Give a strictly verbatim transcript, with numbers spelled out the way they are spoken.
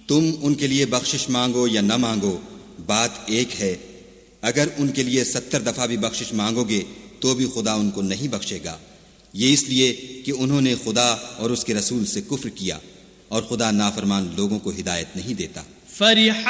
तुम उनके लिए बख्शिश मांगो या न मांगो, बात एक है। अगर उनके लिए सत्तर दफा भी बख्शिश मांगोगे तो भी खुदा उनको नहीं बख्शेगा। ये इसलिए कि उन्होंने खुदा और उसके रसूल से कुफ्र किया और खुदा नाफरमान लोगों को हिदायत नहीं देता।